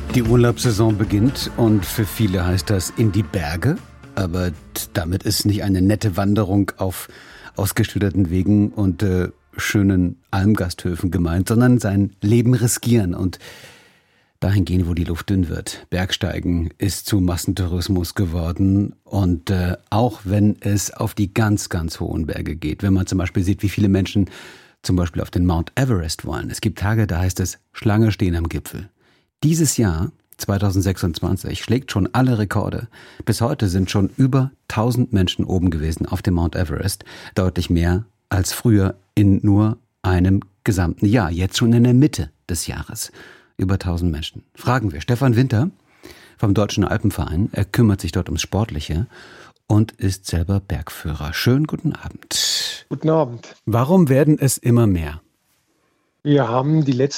Die Urlaubssaison beginnt und für viele heißt das in die Berge. Aber damit ist nicht eine nette Wanderung auf ausgeschilderten Wegen und schönen Almgasthöfen gemeint, sondern sein Leben riskieren und dahin gehen, wo die Luft dünn wird. Bergsteigen ist zu Massentourismus geworden und auch wenn es auf die ganz, ganz hohen Berge geht. Wenn man zum Beispiel sieht, wie viele Menschen zum Beispiel auf den Mount Everest wollen. Es gibt Tage, da heißt es Schlange stehen am Gipfel. Dieses Jahr, 2026, schlägt schon alle Rekorde. Bis heute sind schon über 1000 Menschen oben gewesen auf dem Mount Everest. Deutlich mehr als früher in nur einem gesamten Jahr. Jetzt schon in der Mitte des Jahres. Über 1000 Menschen. Fragen wir Stefan Winter vom Deutschen Alpenverein. Er kümmert sich dort ums Sportliche und ist selber Bergführer. Schönen guten Abend. Guten Abend. Warum werden es immer mehr? Wir haben die letzten